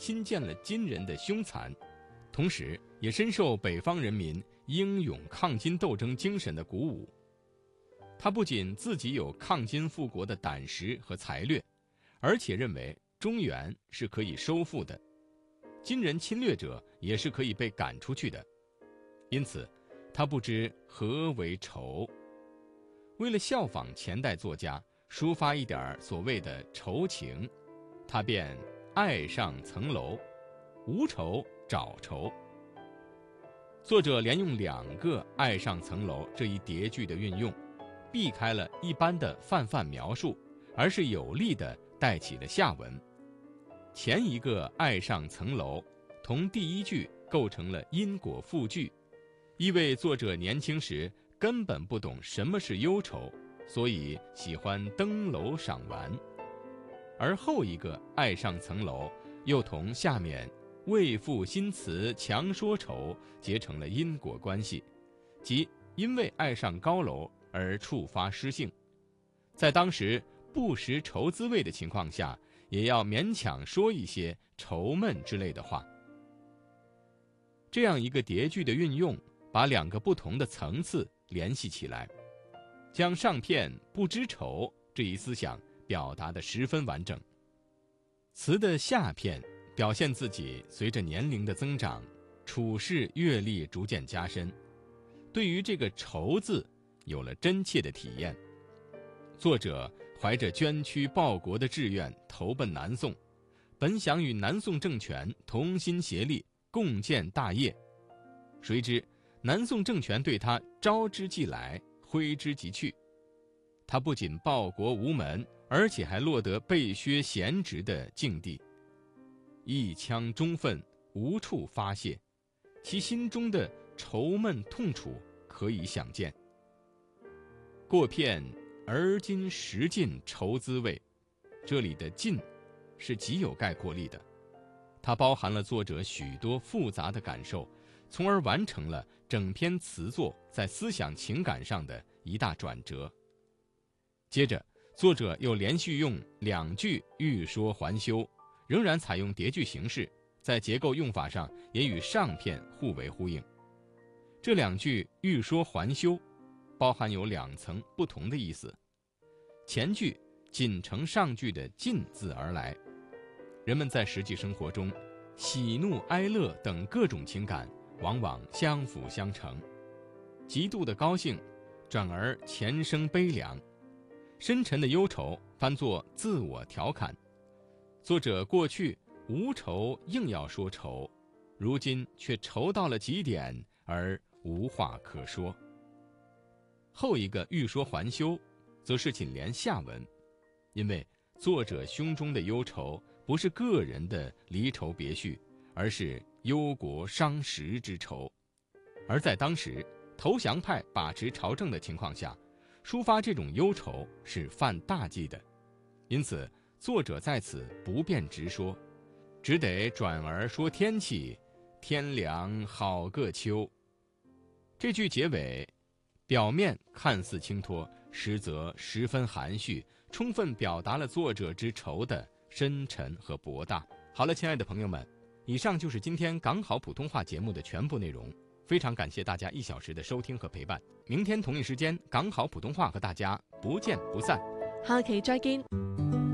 亲见了金人的凶残，同时也深受北方人民英勇抗金斗争精神的鼓舞。他不仅自己有抗金复国的胆识和才略，而且认为中原是可以收复的，金人侵略者也是可以被赶出去的。因此他不知何为愁，为了效仿前代作家，抒发一点所谓的愁情，他便爱上层楼，无愁找愁。作者连用2个爱上层楼这一叠句的运用，避开了一般的泛描述，而是有力地带起了下文。前一个爱上层楼同第一句构成了因果复句，意味作者年轻时根本不懂什么是忧愁，所以喜欢登楼赏玩。而后一个爱上层楼又同下面为赋新词强说愁结成了因果关系，即因为爱上高楼而触发诗性，在当时不识愁滋味的情况下，也要勉强说一些愁闷之类的话。这样一个叠句的运用，把2个不同的层次联系起来，将上片不知愁这一思想表达得十分完整。词的下片表现自己随着年龄的增长，处事阅历逐渐加深，对于这个愁字有了真切的体验。作者怀着捐躯报国的志愿投奔南宋，本想与南宋政权同心协力，共建大业，谁知南宋政权对他招之即来，挥之即去。他不仅报国无门，而且还落得被削闲职的境地，一腔忠愤无处发泄，其心中的愁闷痛楚可以想见。过片而今识尽愁滋味，这里的尽是极有概括力的，它包含了作者许多复杂的感受，从而完成了整篇词作在思想情感上的一大转折。接着作者又连续用2句欲说还休，仍然采用叠句形式，在结构用法上也与上片互为呼应。这2句欲说还休包含有2层不同的意思。前句仅承上句的尽字而来，人们在实际生活中喜怒哀乐等各种情感往往相辅相成，极度的高兴转而前生悲凉，深沉的忧愁翻作自我调侃。作者过去无愁硬要说愁，如今却愁到了极点而无话可说。后一个欲说还休则是紧连下文，因为作者胸中的忧愁不是个人的离愁别绪，而是忧国伤时之愁。而在当时投降派把持朝政的情况下，抒发这种忧愁是犯大忌的，因此作者在此不便直说，只得转而说天气，天凉好个秋。这句结尾表面看似轻脱，实则十分含蓄，充分表达了作者之愁的深沉和博大。好了，亲爱的朋友们，以上就是今天港好普通话节目的全部内容，非常感谢大家1小时的收听和陪伴。明天同一时间，港好普通话和大家不见不散。 下期再见。